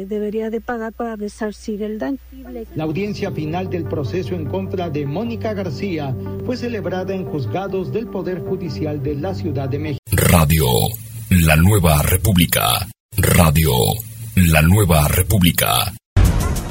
debería de pagar para resarcir el daño. La audiencia final del proceso en contra de Mónica García fue celebrada en juzgados del Poder Judicial de la Ciudad de México. Radio La Nueva República. Radio La Nueva República.